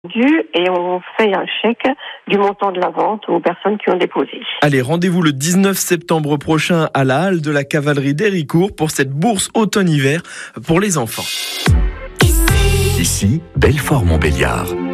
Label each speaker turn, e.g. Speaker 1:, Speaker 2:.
Speaker 1: Et on fait un chèque du montant de la vente aux personnes qui ont déposé.
Speaker 2: Allez, rendez-vous le 19 septembre prochain à la halle de la cavalerie d'Héricourt pour cette bourse automne-hiver pour les enfants.
Speaker 3: Ici, Belfort-Montbéliard.